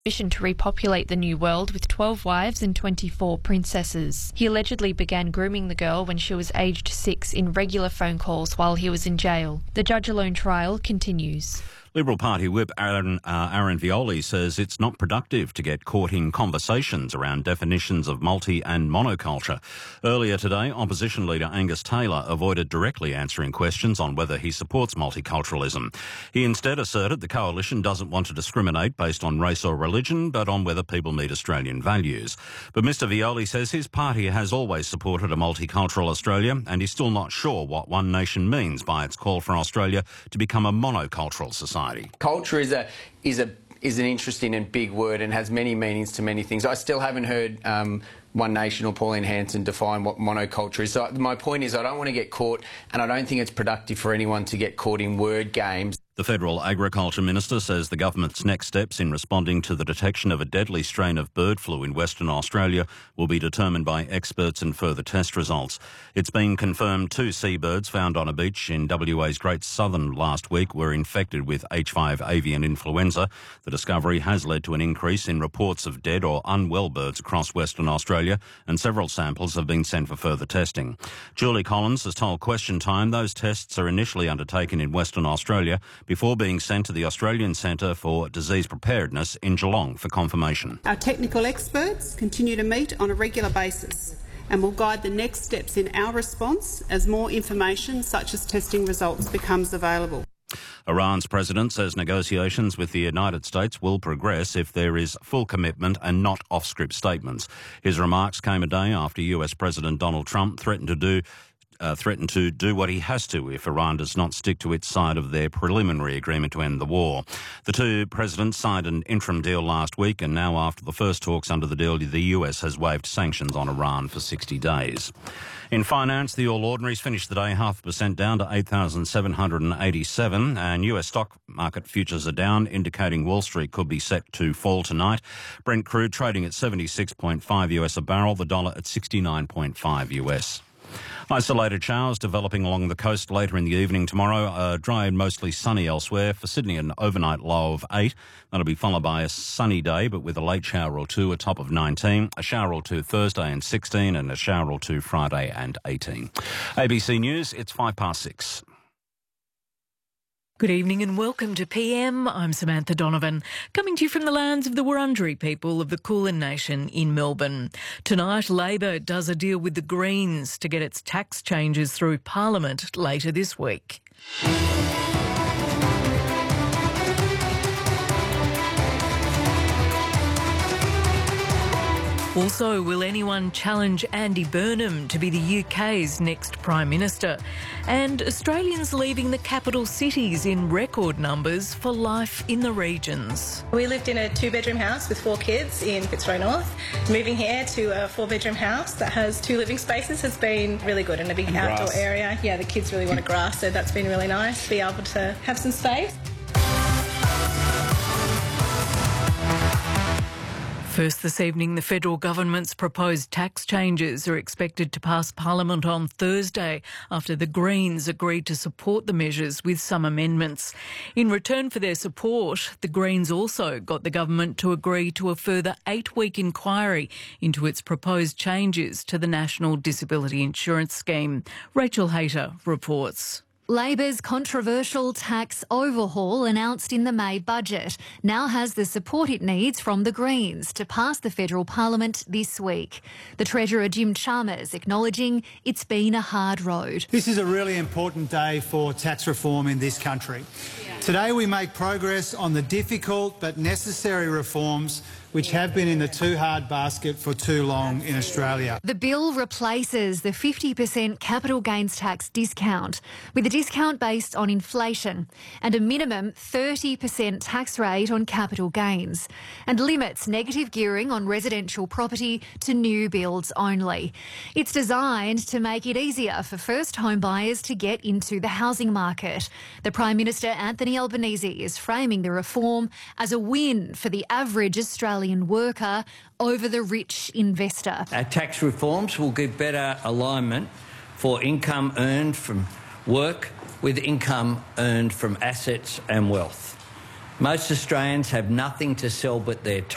Mission to repopulate the new world with 12 wives and 24 princesses. He allegedly began grooming the girl when she was aged 6 in regular phone calls while he was in jail. The judge-alone trial continues. Liberal Party whip Aaron Violi says it's not productive to get caught in conversations around definitions of multi and monoculture. Earlier today, opposition leader Angus Taylor avoided directly answering questions on whether he supports multiculturalism. He instead asserted the coalition doesn't want to discriminate based on race or religion, but on whether people meet Australian values. But Mr Violi says his party has always supported a multicultural Australia, and he's still not sure what One Nation means by its call for Australia to become a monocultural society. Culture is an interesting and big word and has many meanings to many things. I still haven't heard One Nation or Pauline Hanson define what monoculture is. So my point is I don't want to get caught, and I don't think it's productive for anyone to get caught in word games. The Federal Agriculture Minister says the government's next steps in responding to the detection of a deadly strain of bird flu in Western Australia will be determined by experts and further test results. It's been confirmed 2 seabirds found on a beach in WA's Great Southern last week were infected with H5 avian influenza. The discovery has led to an increase in reports of dead or unwell birds across Western Australia, and several samples have been sent for further testing. Julie Collins has told Question Time those tests are initially undertaken in Western Australia before being sent to the Australian Centre for Disease Preparedness in Geelong for confirmation. Our technical experts continue to meet on a regular basis and will guide the next steps in our response as more information such as testing results becomes available. Iran's president says negotiations with the United States will progress if there is full commitment and not off-script statements. His remarks came a day after US President Donald Trump threatened to do what he has to if Iran does not stick to its side of their preliminary agreement to end the war. The two presidents signed an interim deal last week, and now after the first talks under the deal, the US has waived sanctions on Iran for 60 days. In finance, the All Ordinaries finished the day 0.5% down to 8,787, and US stock market futures are down, indicating Wall Street could be set to fall tonight. Brent crude trading at $76.5 US a barrel, the dollar at 69.5 US. Isolated showers developing along the coast later in the evening tomorrow. Dry and mostly sunny elsewhere. For Sydney, an overnight low of 8. That'll be followed by a sunny day, but with a late shower or two, a top of 19. A shower or two Thursday and 16, and a shower or two Friday and 18. ABC News, it's 6:05. Good evening and welcome to PM. I'm Samantha Donovan, coming to you from the lands of the Wurundjeri people of the Kulin Nation in Melbourne. Tonight, Labor does a deal with the Greens to get its tax changes through Parliament later this week. Also, will anyone challenge Andy Burnham to be the UK's next Prime Minister? And Australians leaving the capital cities in record numbers for life in the regions. We lived in a 2-bedroom house with 4 kids in Fitzroy North. Moving here to a 4-bedroom house that has 2 living spaces has been really good, and a big outdoor area. Yeah, the kids really wanted grass, so that's been really nice to be able to have some space. First this evening, the federal government's proposed tax changes are expected to pass Parliament on Thursday after the Greens agreed to support the measures with some amendments. In return for their support, the Greens also got the government to agree to a further 8-week inquiry into its proposed changes to the National Disability Insurance Scheme. Rachel Hayter reports. Labor's controversial tax overhaul announced in the May budget now has the support it needs from the Greens to pass the federal parliament this week. The Treasurer Jim Chalmers acknowledging it's been a hard road. This is a really important day for tax reform in this country. Today we make progress on the difficult but necessary reforms which have been in the too hard basket for too long in Australia. The bill replaces the 50% capital gains tax discount with a discount based on inflation and a minimum 30% tax rate on capital gains, and limits negative gearing on residential property to new builds only. It's designed to make it easier for first home buyers to get into the housing market. The Prime Minister Anthony Albanese is framing the reform as a win for the average Australian worker over the rich investor. Our tax reforms will give better alignment for income earned from work with income earned from assets and wealth. Most Australians have nothing to sell but their